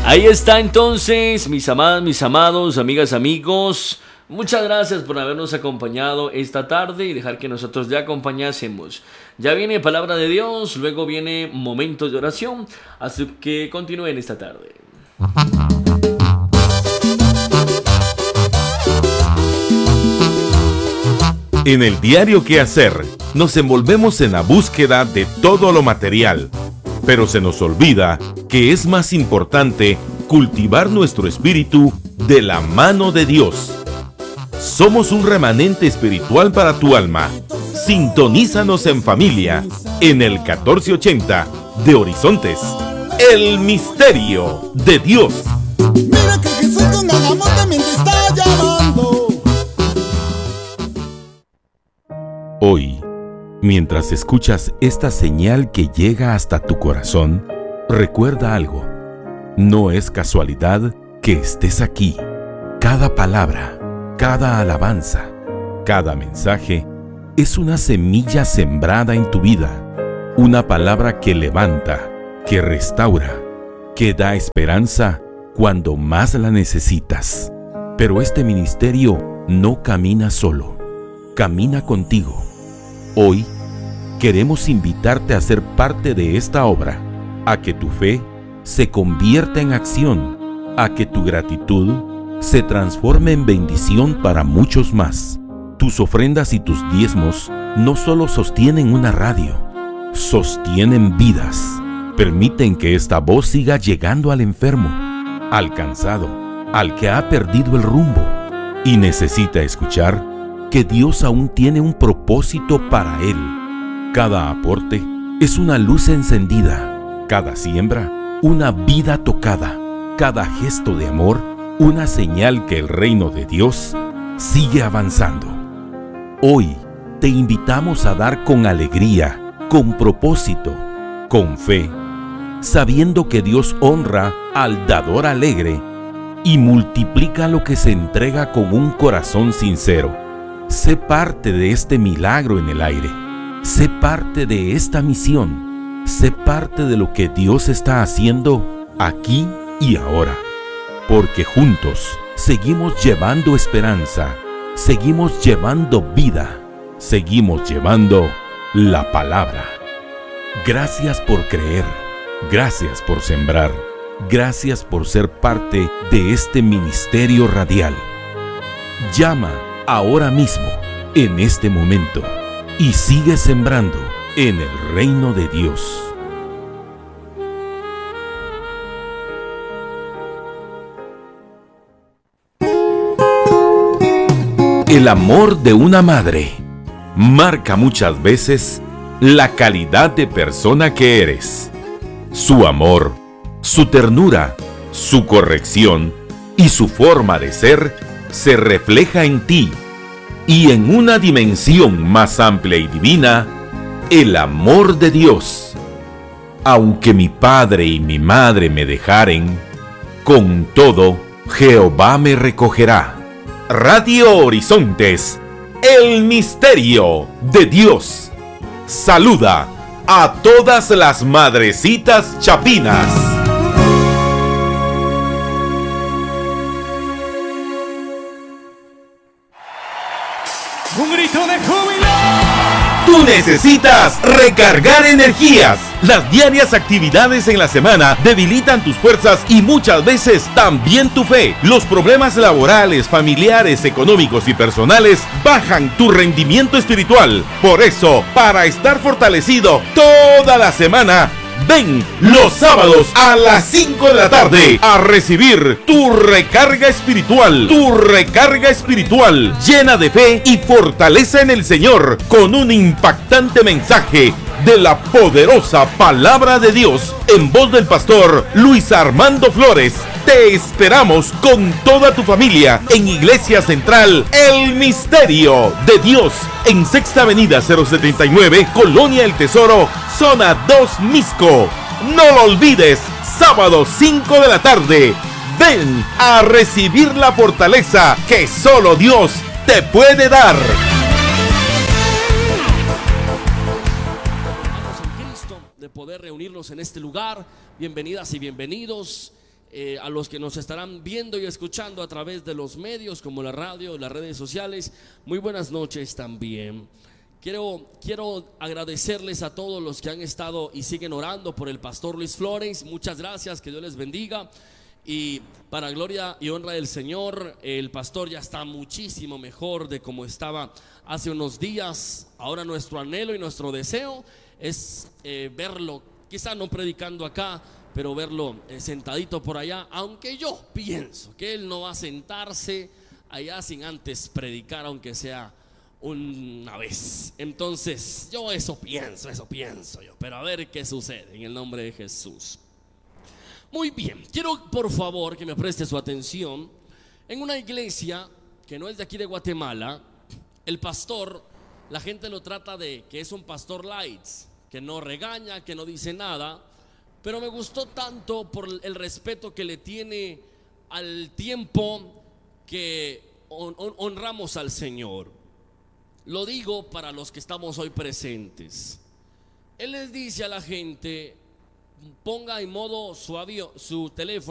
Ahí está entonces, mis amadas, mis amados, amigas, amigos. Muchas gracias por habernos acompañado esta tarde y dejar que nosotros le acompañásemos. Ya viene palabra de Dios, luego viene momentos de oración, así que continúen esta tarde. En el diario ¿Qué hacer? Nos envolvemos en la búsqueda de todo lo material, pero se nos olvida que es más importante cultivar nuestro espíritu de la mano de Dios. Somos un remanente espiritual para tu alma. Sintonízanos en familia en el 1480 de Horizontes. El misterio de Dios. Mira que Jesús con amor también te está llamando. Hoy, mientras escuchas esta señal que llega hasta tu corazón, recuerda algo. No es casualidad que estés aquí. Cada palabra, cada alabanza, cada mensaje es una semilla sembrada en tu vida. Una palabra que levanta, que restaura, que da esperanza cuando más la necesitas. Pero este ministerio no camina solo, camina contigo. Hoy queremos invitarte a ser parte de esta obra, a que tu fe se convierta en acción, a que tu gratitud se transforme en bendición para muchos más. Tus ofrendas y tus diezmos no solo sostienen una radio, sostienen vidas. Permiten que esta voz siga llegando al enfermo, al cansado, al que ha perdido el rumbo y necesita escuchar que Dios aún tiene un propósito para él. Cada aporte es una luz encendida, cada siembra una vida tocada, cada gesto de amor una señal que el reino de Dios sigue avanzando. Hoy te invitamos a dar con alegría, con propósito, con fe, sabiendo que Dios honra al dador alegre y multiplica lo que se entrega con un corazón sincero. Sé parte de este milagro en el aire. Sé parte de esta misión. Sé parte de lo que Dios está haciendo aquí y ahora. Porque juntos seguimos llevando esperanza, seguimos llevando vida, seguimos llevando la palabra. Gracias por creer, gracias por sembrar, gracias por ser parte de este ministerio radial. Llama ahora mismo, en este momento, y sigue sembrando en el reino de Dios. El amor de una madre marca muchas veces la calidad de persona que eres. Su amor, su ternura, su corrección y su forma de ser se refleja en ti y en una dimensión más amplia y divina, el amor de Dios. Aunque mi padre y mi madre me dejaren, con todo Jehová me recogerá. Radio Horizontes, el misterio de Dios. Saluda a todas las madrecitas chapinas. Un grito de júbilo. Tú necesitas recargar energías. Las diarias actividades en la semana debilitan tus fuerzas y muchas veces también tu fe. Los problemas laborales, familiares, económicos y personales bajan tu rendimiento espiritual. Por eso, para estar fortalecido toda la semana, ven los sábados a las 5 de la tarde a recibir tu recarga espiritual llena de fe y fortaleza en el Señor, con un impactante mensaje de la poderosa palabra de Dios en voz del pastor Luis Armando Flores. Te esperamos con toda tu familia en Iglesia Central El Misterio de Dios, en Sexta Avenida 079, Colonia El Tesoro, Zona 2 Misco. No lo olvides, sábado 5 de la tarde. Ven a recibir la fortaleza que solo Dios te puede dar. De poder reunirnos en este lugar. Bienvenidas y bienvenidos. a los que nos estarán viendo y escuchando a través de los medios como la radio, las redes sociales, muy buenas noches también. Quiero agradecerles a todos los que han estado y siguen orando por el pastor Luis Flores. Muchas gracias, que Dios les bendiga. Y para gloria y honra del Señor, el pastor ya está muchísimo mejor de como estaba hace unos días. Ahora nuestro anhelo y nuestro deseo es verlo, quizá no predicando acá, pero verlo sentadito por allá. Aunque yo pienso que él no va a sentarse allá sin antes predicar, aunque sea una vez. Entonces yo eso pienso yo. Pero a ver qué sucede en el nombre de Jesús. Muy bien, quiero por favor que me preste su atención. En una iglesia que no es de aquí de Guatemala, el pastor, la gente lo trata de que es un pastor light, que no regaña, que no dice nada. Pero me gustó tanto por el respeto que le tiene al tiempo que honramos al Señor. Lo digo para los que estamos hoy presentes. Él les dice a la gente: ponga en modo suave su teléfono.